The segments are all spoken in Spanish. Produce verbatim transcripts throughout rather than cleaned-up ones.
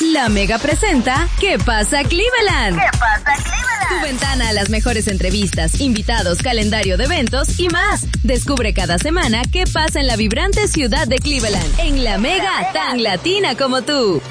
La Mega presenta ¿Qué pasa Cleveland? ¿Qué pasa Cleveland? Tu ventana a las mejores entrevistas, invitados, calendario de eventos y más. Descubre cada semana qué pasa en la vibrante ciudad de Cleveland. En La Mega, tan latina como tú.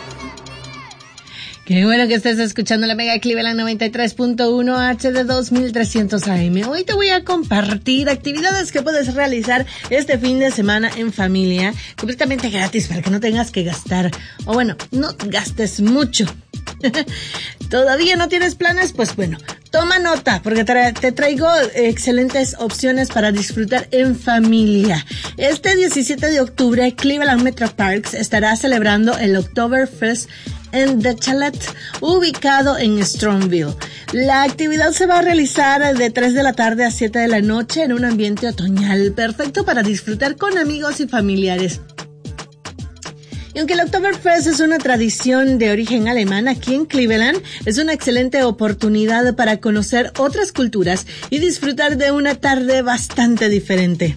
Qué bueno que estés escuchando La Mega Cleveland noventa y tres punto uno H D dos mil trescientos A M. Hoy te voy a compartir actividades que puedes realizar este fin de semana en familia, completamente gratis para que no tengas que gastar, o bueno, no gastes mucho. ¿Todavía no tienes planes? Pues bueno, toma nota, porque tra- te traigo excelentes opciones para disfrutar en familia. Este diecisiete de octubre, Cleveland Metro Parks estará celebrando el Oktoberfest en The Chalet, ubicado en Strongville. La actividad se va a realizar de tres de la tarde a siete de la noche en un ambiente otoñal, perfecto para disfrutar con amigos y familiares. Y aunque el Oktoberfest es una tradición de origen alemán, aquí en Cleveland es una excelente oportunidad para conocer otras culturas y disfrutar de una tarde bastante diferente.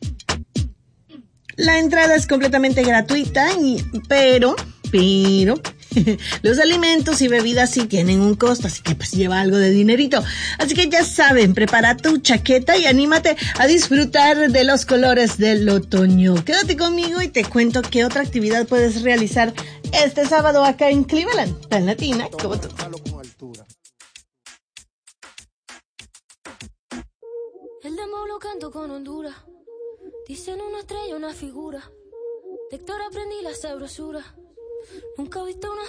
La entrada es completamente gratuita, y, pero, pero, los alimentos y bebidas sí tienen un costo, así que pues lleva algo de dinerito. Así que ya saben, prepara tu chaqueta y anímate a disfrutar de los colores del otoño. Quédate conmigo y te cuento qué otra actividad puedes realizar este sábado acá en Cleveland, tan latina como tú. El demo lo canto con Honduras. Dicen una estrella, una figura. De Héctor aprendí la sabrosura. Nunca he visto una